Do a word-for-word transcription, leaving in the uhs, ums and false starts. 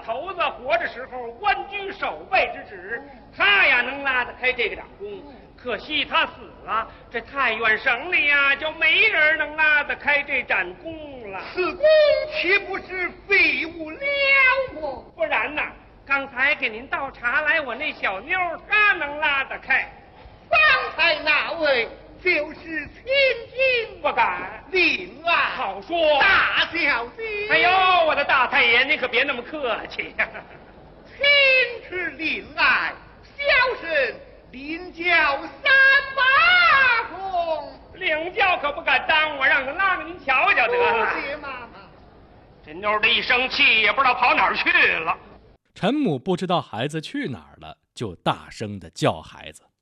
头子活着时候官居守备之职，他呀能拉得开这个长工。可惜他死了，这太原省里呀就没人能拉得开这展工了。 此工岂不是废物了么？ 不然呢？刚才给您倒茶来，我那小妞她能拉得开。 方才那位就是千金， 不敢。 令爱好说， 大小姐。 哎呦，我的大太爷，您可别那么客气呀、啊。 亲是令爱，小生领教三八功。 领教可不敢当，我让他拉给您瞧瞧得了。 谢妈妈。 这妞的一生气，也不知道跑哪儿去了。 陈母不知道孩子去哪儿了，就大声地叫孩子。